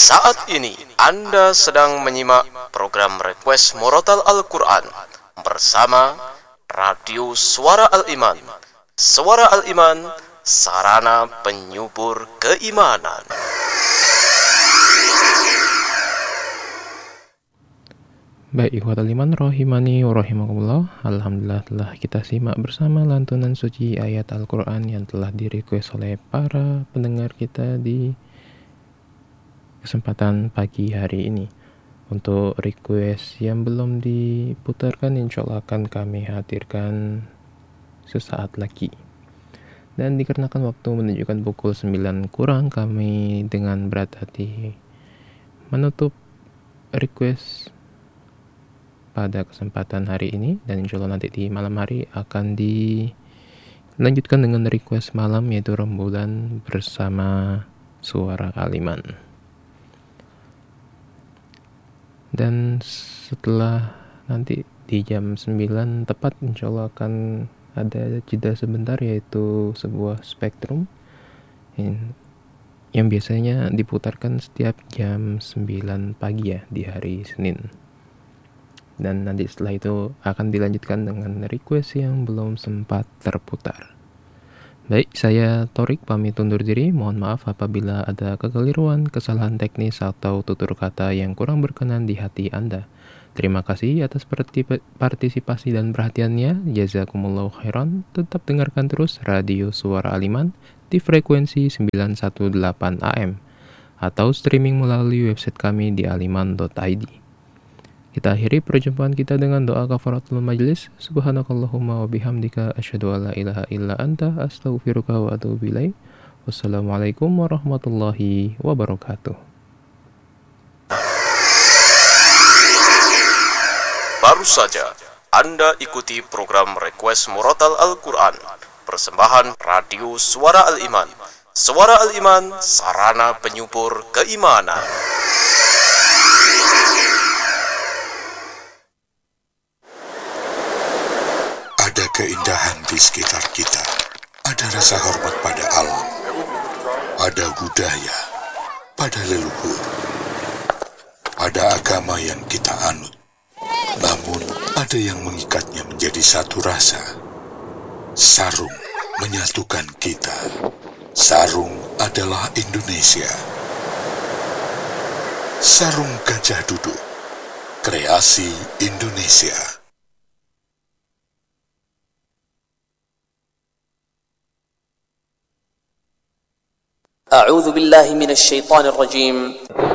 Saat ini Anda sedang menyimak program Request Murotal Al-Quran bersama Radio Suara Al-Iman. Suara Al-Iman, sarana penyubur keimanan. Baik, ikhwatal iman rahimani wa rahimakumullah. Alhamdulillah telah kita simak bersama lantunan suci ayat Al-Quran yang telah direquest oleh para pendengar kita di kesempatan pagi hari ini. Untuk request yang belum diputarkan, insya Allah akan kami hadirkan sesaat lagi. Dan dikarenakan waktu menunjukkan pukul 9 kurang, kami dengan berat hati menutup request pada kesempatan hari ini, dan insya Allah nanti di malam hari akan dilanjutkan dengan request malam, yaitu rembulan bersama Suara Al-Iman. Dan setelah nanti di jam 9 tepat insya Allah akan ada jeda sebentar, yaitu sebuah spektrum yang biasanya diputarkan setiap jam 9 pagi ya di hari Senin. Dan nanti setelah itu akan dilanjutkan dengan request yang belum sempat terputar. Baik, saya Torik pamit undur diri. Mohon maaf apabila ada kekeliruan, kesalahan teknis, atau tutur kata yang kurang berkenan di hati Anda. Terima kasih atas partisipasi dan perhatiannya. Jazakumullahu khairan. Tetap dengarkan terus Radio Suara Al-Iman di frekuensi 918 AM atau streaming melalui website kami di aliman.id. Kita akhiri perjumpaan kita dengan doa kafaratul majlis. Subhanakallahumma wa bihamdika asyhadu an la ilaha illa anta astaghfiruka wa atubu ilaik. Wassalamualaikum warahmatullahi wabarakatuh. Baru saja Anda ikuti program Request Murotal Al-Quran, persembahan Radio Suara Al-Iman. Suara Al-Iman, sarana penyubur keimanan. Ada keindahan di sekitar kita. Ada rasa hormat pada alam. Ada budaya pada leluhur. Ada agama yang kita anut. Namun ada yang mengikatnya menjadi satu rasa. Sarung menyatukan kita. Sarung adalah Indonesia. Sarung Gajah Duduk, kreasi Indonesia. أعوذ بالله من الشيطان الرجيم